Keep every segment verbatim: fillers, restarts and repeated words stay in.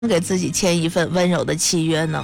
给自己签一份温柔的契约呢？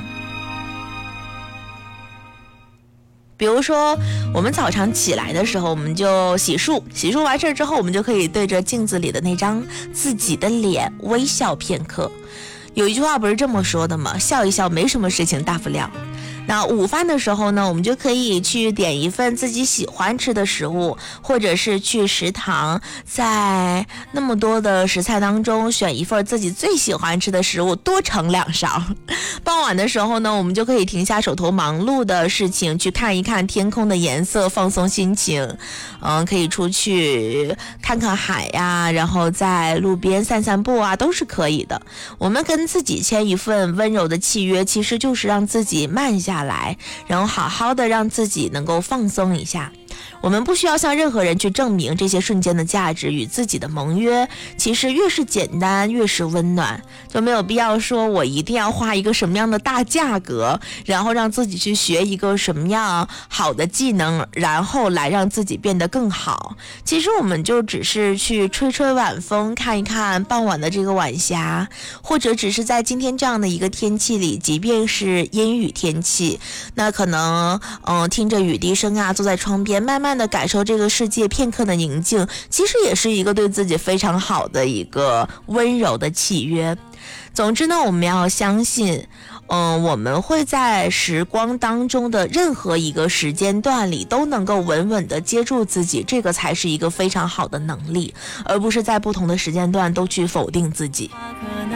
比如说我们早上起来的时候，我们就洗漱，洗漱完事之后，我们就可以对着镜子里的那张自己的脸微笑片刻。有一句话不是这么说的吗？笑一笑，没什么事情大不了。那午饭的时候呢，我们就可以去点一份自己喜欢吃的食物，或者是去食堂，在那么多的食材当中选一份自己最喜欢吃的食物，多盛两勺。傍晚的时候呢，我们就可以停下手头忙碌的事情，去看一看天空的颜色，放松心情。嗯，可以出去看看海呀，然后在路边散散步啊，都是可以的。我们跟自己签一份温柔的契约，其实就是让自己慢下来，然后好好的让自己能够放松一下。我们不需要向任何人去证明这些瞬间的价值，与自己的盟约其实越是简单越是温暖，就没有必要说我一定要花一个什么样的大价格，然后让自己去学一个什么样好的技能，然后来让自己变得更好。其实我们就只是去吹吹晚风，看一看傍晚的这个晚霞，或者只是在今天这样的一个天气里，即便是阴雨天气，那可能嗯听着雨滴声啊，坐在窗边慢慢的感受这个世界片刻的宁静，其实也是一个对自己非常好的一个温柔的契约。总之呢，我们要相信嗯，我们会在时光当中的任何一个时间段里都能够稳稳的接住自己，这个才是一个非常好的能力，而不是在不同的时间段都去否定自己。